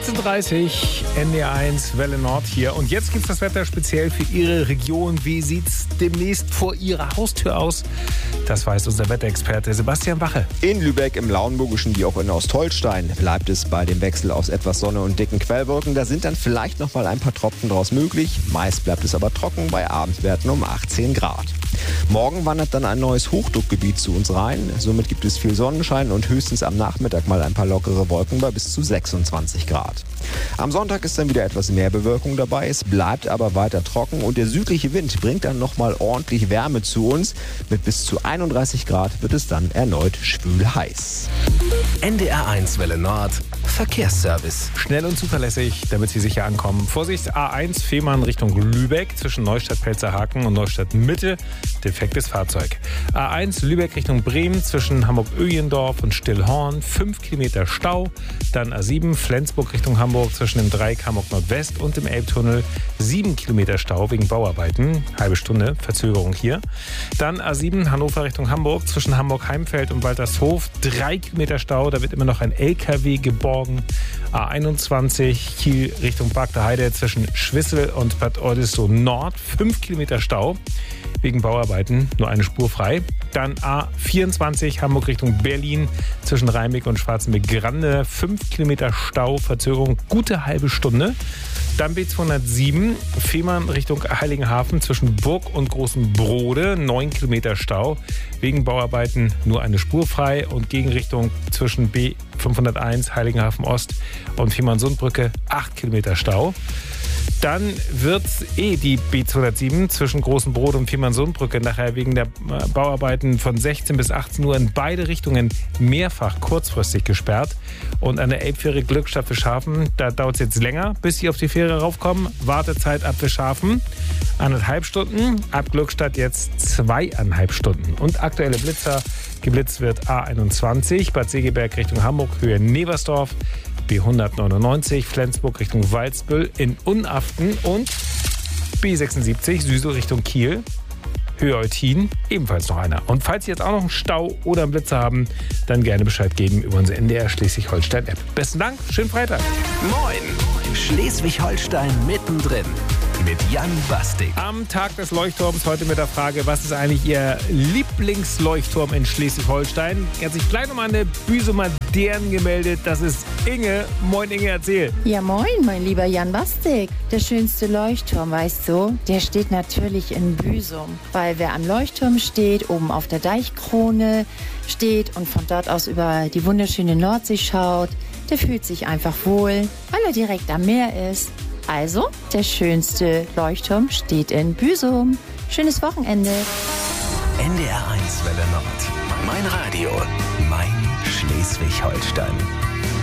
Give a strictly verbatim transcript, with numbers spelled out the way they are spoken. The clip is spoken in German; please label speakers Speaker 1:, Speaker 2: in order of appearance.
Speaker 1: siebzehn Uhr dreißig, N D R eins, Welle Nord hier. Und jetzt gibt's das Wetter speziell für Ihre Region. Wie sieht's demnächst vor Ihrer Haustür aus? Das weiß unser Wetterexperte Sebastian Wache.
Speaker 2: In Lübeck, im Lauenburgischen wie auch in Ostholstein bleibt es bei dem Wechsel aus etwas Sonne und dicken Quellwolken. Da sind dann vielleicht noch mal ein paar Tropfen draus möglich. Meist bleibt es aber trocken bei Abendwerten um achtzehn Grad. Morgen wandert dann ein neues Hochdruckgebiet zu uns rein. Somit gibt es viel Sonnenschein und höchstens am Nachmittag mal ein paar lockere Wolken bei bis zu sechsundzwanzig Grad. Am Sonntag ist dann wieder etwas mehr Bewölkung dabei. Es bleibt aber weiter trocken und der südliche Wind bringt dann nochmal ordentlich Wärme zu uns. Mit bis zu einunddreißig Grad wird es dann erneut schwül heiß.
Speaker 3: N D R eins Welle Nord Verkehrsservice.
Speaker 1: Schnell und zuverlässig, damit Sie sicher ankommen. Vorsicht, A eins Fehmarn Richtung Lübeck zwischen Neustadt-Pelzerhaken und Neustadt-Mitte. Defektes Fahrzeug. A eins Lübeck Richtung Bremen zwischen Hamburg-Öjendorf und Stillhorn. fünf Kilometer Stau. Dann A sieben Flensburg Richtung Hamburg zwischen dem Dreieck Hamburg-Nordwest und dem Elbtunnel. sieben Kilometer Stau wegen Bauarbeiten. Halbe Stunde Verzögerung hier. Dann A sieben Hannover Richtung Hamburg zwischen Hamburg-Heimfeld und Waltershof. drei Kilometer Stau. Da wird immer noch ein L K W geborgen. A einundzwanzig Kiel Richtung Park der Heide zwischen Schwissel und Bad Oldesloe Nord. fünf Kilometer Stau. Wegen Bauarbeiten nur eine Spur frei. Dann A vierundzwanzig Hamburg Richtung Berlin zwischen Rheimweg und Schwarzenbeck-Grande. fünf Kilometer Stau, Verzögerung gute halbe Stunde. Dann B zweihundertsieben Fehmarn Richtung Heiligenhafen zwischen Burg und Großen Brode. neun Kilometer Stau. Wegen Bauarbeiten nur eine Spur frei. Und Gegenrichtung zwischen B fünfhunderteins Heiligenhafen Ost und Fehmarnsundbrücke. acht Kilometer Stau. Dann wird eh die B zweihundertsieben zwischen Großen Brod und Fehmarnsundbrücke nachher wegen der Bauarbeiten von sechzehn bis achtzehn Uhr in beide Richtungen mehrfach kurzfristig gesperrt. Und an der Elbfähre Glückstadt Fischhafen, da dauert es jetzt länger, bis Sie auf die Fähre raufkommen. Wartezeit ab Fischhafen anderthalb Stunden, ab Glückstadt jetzt zweieinhalb Stunden. Und aktuelle Blitzer, geblitzt wird A einundzwanzig, Bad Segeberg Richtung Hamburg, Höhe Neversdorf, B hundertneunundneunzig, Flensburg Richtung Walsbüll in Unaften und B sechsundsiebzig, Süßel Richtung Kiel, Höhe Eutin, ebenfalls noch einer. Und falls Sie jetzt auch noch einen Stau oder einen Blitzer haben, dann gerne Bescheid geben über unsere N D R Schleswig-Holstein-App. Besten Dank, schönen Freitag.
Speaker 3: Moin, Schleswig-Holstein mittendrin mit Jan Bastik.
Speaker 1: Am Tag des Leuchtturms heute mit der Frage, was ist eigentlich Ihr Lieblingsleuchtturm in Schleswig-Holstein? Hat sich gleich nochmal eine Büsumer deren gemeldet. Das ist Inge. Moin Inge, erzähl.
Speaker 4: Ja moin, mein lieber Jan Bastik. Der schönste Leuchtturm, weißt du, der steht natürlich in Büsum. Weil wer am Leuchtturm steht, oben auf der Deichkrone steht und von dort aus über die wunderschöne Nordsee schaut, der fühlt sich einfach wohl, weil er direkt am Meer ist. Also, der schönste Leuchtturm steht in Büsum. Schönes Wochenende.
Speaker 3: N D R eins Welle Nord. Mein Radio. Mein Schleswig-Holstein.